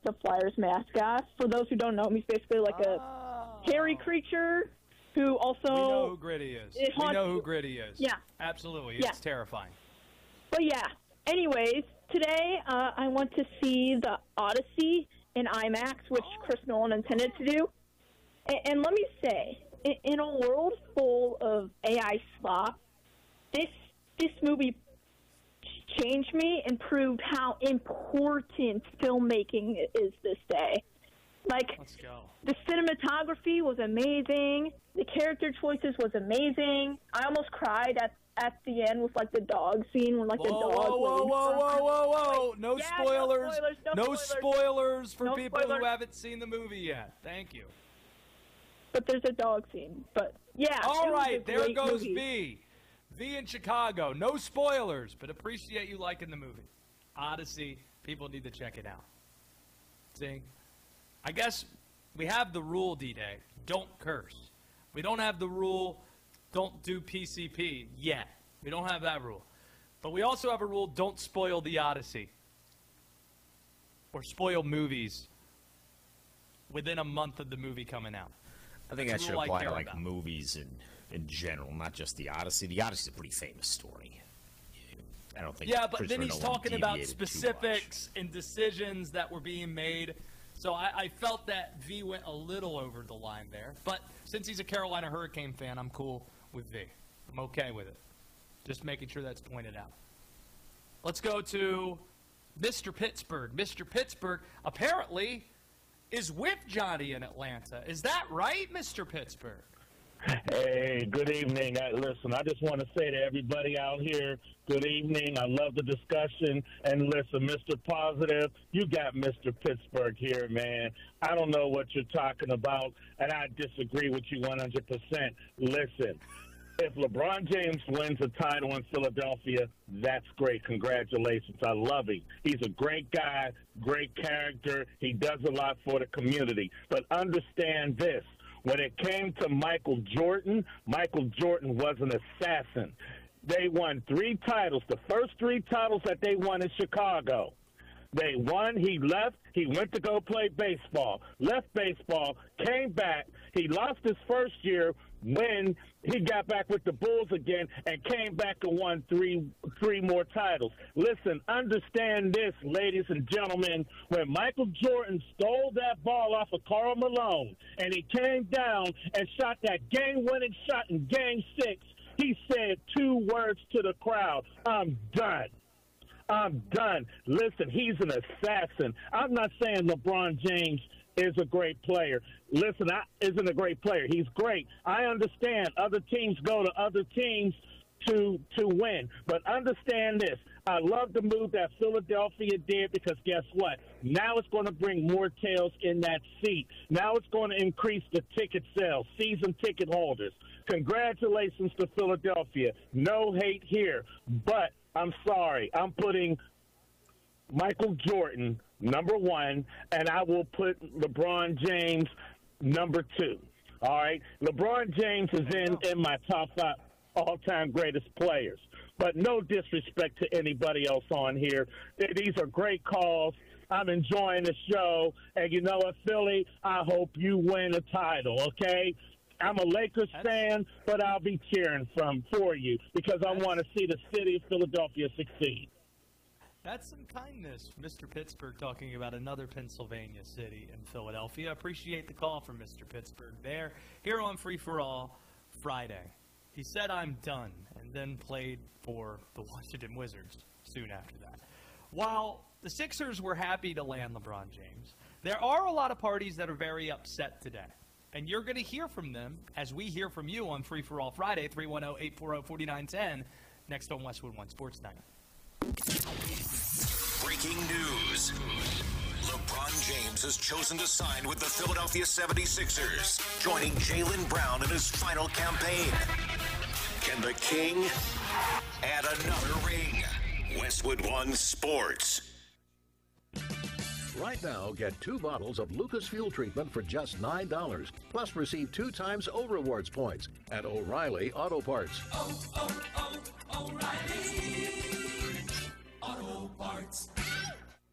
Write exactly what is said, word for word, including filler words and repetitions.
the Flyers mascot. For those who don't know him, he's basically like a oh. hairy creature who also... We know who Gritty is. We know who Gritty is. Yeah. Absolutely. Yeah. It's terrifying. But yeah, anyways, today uh, I went to see the Odyssey in IMAX, which oh. Chris Nolan intended to do. And, and let me say, in, in a world full of A I slop, this this movie changed me and proved how important filmmaking is this day. Like, Let's go. The cinematography was amazing. The character choices was amazing. I almost cried at at the end with like the dog scene when like whoa, the dog. Whoa, whoa, whoa, whoa, whoa, whoa! No yeah, spoilers. No spoilers. No, no spoilers. spoilers for no people spoilers. who haven't seen the movie yet. Thank you. But there's a dog scene. But yeah. All right, there goes movie. V. V in Chicago. No spoilers, but appreciate you liking the movie. Odyssey. People need to check it out. See? I guess we have the rule, D-Day. Don't curse. We don't have the rule, don't do P C P yet. We don't have that rule. But we also have a rule, don't spoil the Odyssey. Or spoil movies within a month of the movie coming out. I think That's that should I apply to care like about. movies in, in general, not just the Odyssey. The Odyssey's a pretty famous story. I don't think Yeah, but then Christopher he's Nolan talking about deviated too specifics and decisions that were being made. So I, I felt that V went a little over the line there. But since he's a Carolina Hurricane fan, I'm cool with V. I'm okay with it. Just making sure that's pointed out. Let's go to Mister Pittsburgh. Mister Pittsburgh apparently is with Johnny in Atlanta. Is that right, Mister Pittsburgh? Hey, good evening. I, listen, I just want to say to everybody out here, good evening. I love the discussion. And listen, Mister Positive, you got Mister Pittsburgh here, man. I don't know what you're talking about, and I disagree with you one hundred percent. Listen, if LeBron James wins a title in Philadelphia, that's great. Congratulations. I love him. He's a great guy, great character. He does a lot for the community. But understand this. When it came to Michael Jordan, Michael Jordan was an assassin. They won three titles, the first three titles that they won in Chicago. They won, he left, he went to go play baseball, left baseball, came back. He lost his first year when he got back with the Bulls again and came back and won three three more titles. Listen, understand this, ladies and gentlemen. When Michael Jordan stole that ball off of Karl Malone and he came down and shot that game-winning shot in Game six, he said two words to the crowd, I'm done. I'm done. Listen, he's an assassin. I'm not saying LeBron James is a great player. Listen, I isn't a great player. He's great. I understand other teams go to other teams to to win. But understand this. I love the move that Philadelphia did because guess what? Now it's going to bring more tails in that seat. Now it's going to increase the ticket sales, season ticket holders. Congratulations to Philadelphia. No hate here. But I'm sorry. I'm putting Michael Jordan number one, and I will put LeBron James number two. All right? LeBron James is in, in my top five all-time greatest players. But no disrespect to anybody else on here. These are great calls. I'm enjoying the show. And you know what, Philly? I hope you win a title, okay? I'm a Lakers fan, but I'll be cheering from for you because I want to see the city of Philadelphia succeed. That's some kindness, Mister Pittsburgh, talking about another Pennsylvania city in Philadelphia. Appreciate the call from Mister Pittsburgh there. Here on Free For All Friday. He said, I'm done, and then played for the Washington Wizards soon after that. While the Sixers were happy to land LeBron James, there are a lot of parties that are very upset today. And you're going to hear from them as we hear from you on Free For All Friday, three one zero, eight four zero, four nine one zero, next on Westwood One Sports Night. Breaking news. LeBron James has chosen to sign with the Philadelphia seventy-sixers, joining Jaylen Brown in his final campaign. Can the King add another ring? Westwood One Sports. Right now, get two bottles of Lucas Fuel Treatment for just nine dollars. Plus, receive two times O Rewards points at O'Reilly Auto Parts. Oh, oh, oh, O'Reilly Auto Parts.